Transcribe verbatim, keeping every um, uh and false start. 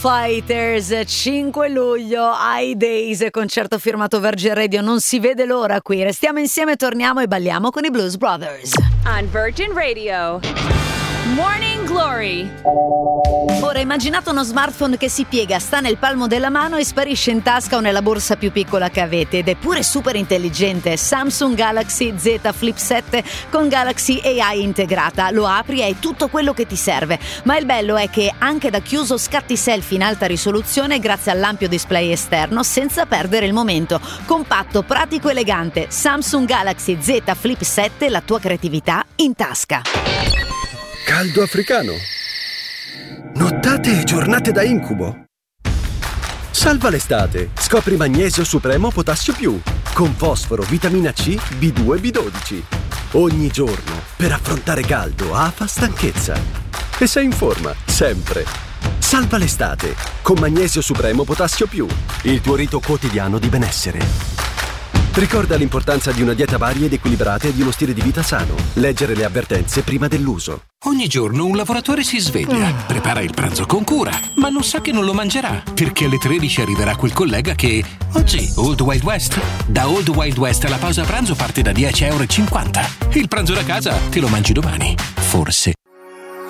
Fighters, cinque luglio, I Days, concerto firmato Virgin Radio, non si vede l'ora qui. Restiamo insieme, torniamo e balliamo con i Blues Brothers. On Virgin Radio, Morning Glory. Ora immaginate uno smartphone che si piega, sta nel palmo della mano e sparisce in tasca o nella borsa più piccola che avete, ed è pure super intelligente. Samsung Galaxy Z Flip sette con Galaxy A I integrata. Lo apri e hai tutto quello che ti serve, ma il bello è che anche da chiuso scatti selfie in alta risoluzione grazie all'ampio display esterno senza perdere il momento. Compatto, pratico, elegante. Samsung Galaxy Z Flip sette, la tua creatività in tasca. Caldo africano. Nottate e giornate da incubo. Salva l'estate. Scopri Magnesio Supremo Potassio Più con fosforo, vitamina C, B due e B dodici. Ogni giorno per affrontare caldo, afa, stanchezza. E sei in forma, sempre. Salva l'estate con Magnesio Supremo Potassio Più, il tuo rito quotidiano di benessere. Ricorda l'importanza di una dieta varia ed equilibrata e di uno stile di vita sano. Leggere le avvertenze prima dell'uso. Ogni giorno un lavoratore si sveglia, prepara il pranzo con cura, ma non sa che non lo mangerà, perché alle tredici arriverà quel collega che... Oggi, Old Wild West. Da Old Wild West la pausa pranzo parte da dieci virgola cinquanta euro. Il pranzo da casa te lo mangi domani. Forse.